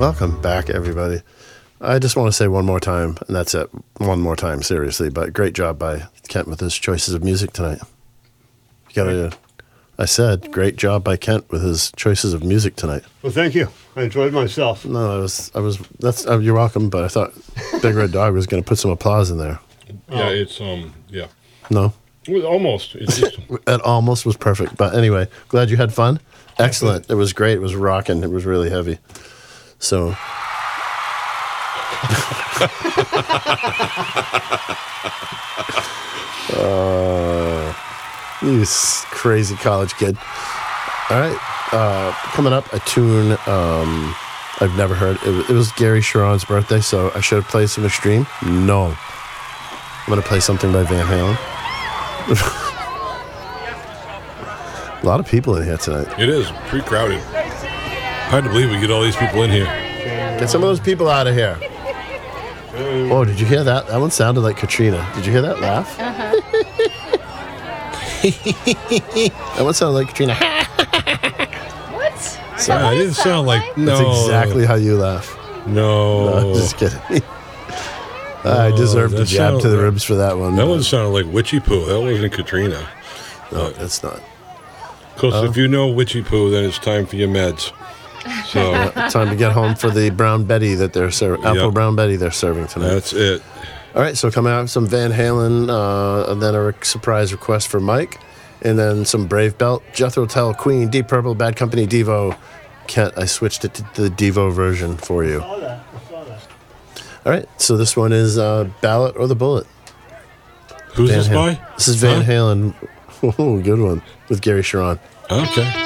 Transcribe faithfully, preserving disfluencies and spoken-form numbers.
Welcome back, everybody. I just want to say one more time, and that's it. One more time, seriously. But great job by Kent with his choices of music tonight. You gotta. I said, great job by Kent with his choices of music tonight. Well, thank you. I enjoyed myself. No, I was. I was. That's. Uh, you're welcome. But I thought Big Red Dog was going to put some applause in there. Yeah, it's um. Yeah. No. Well, almost. It's just, It almost was perfect. But anyway, glad you had fun. Excellent. It was great. It was rocking. It was really heavy. So. uh, you s- crazy college kid. All right. Uh, coming up, a tune um, I've never heard. It, was- it was Gary Sharon's birthday, so I should have played some Extreme. No. I'm going to play something by Van Halen. A lot of people in here tonight. it is pretty crowded. Hard to believe we get all these people in here. Get some of those people out of here. Oh, did you hear that? That one sounded like Katrina. Did you hear that laugh? Uh-huh. That one sounded like Katrina. What? Sorry. Yeah, it didn't sound like. No. That's exactly how you laugh. No. No, just kidding. I deserve to that jab sound- to the ribs for that one. That one sounded like Witchy Poo. That wasn't Katrina. No, it's not. Because if you know Witchy Poo, then it's time for your meds. So Time to get home for the brown Betty that they're serving. Apple Yep. brown Betty they're serving tonight. that's it. All right, so coming out some Van Halen, uh, and then a re- surprise request for Mike, and then some Brave Belt, Jethro Tull, Queen, Deep Purple, Bad Company, Devo. Kent, I switched it to the Devo version for you. I saw that. I saw that. All right, so this one is uh, Ballot or the Bullet. Who's Van this Halen. by? This is Van Huh? Halen. Ooh, good one with Gary Sharon. Okay.